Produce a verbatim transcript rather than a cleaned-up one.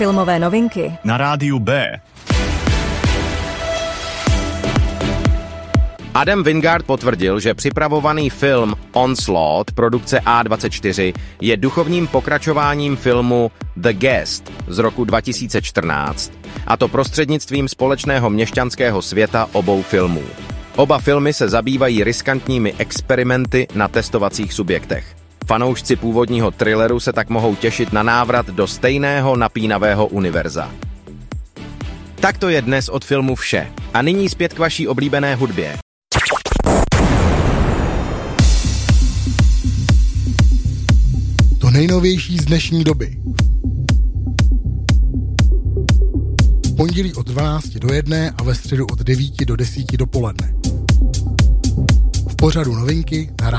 Filmové novinky na rádiu B. Adam Wingard potvrdil, že připravovaný film Onslaught produkce A dvacet čtyři je duchovním pokračováním filmu The Guest z roku dva tisíce čtrnáct, a to prostřednictvím společného měšťanského světa obou filmů. Oba filmy se zabývají riskantními experimenty na testovacích subjektech. Fanoušci původního thrilleru se tak mohou těšit na návrat do stejného napínavého univerza. Tak to je dnes od filmu vše. A nyní zpět k vaší oblíbené hudbě. To nejnovější z dnešní doby. V pondělí od dvanácti do jedné a ve středu od devíti do desíti dopoledne. V pořadu novinky na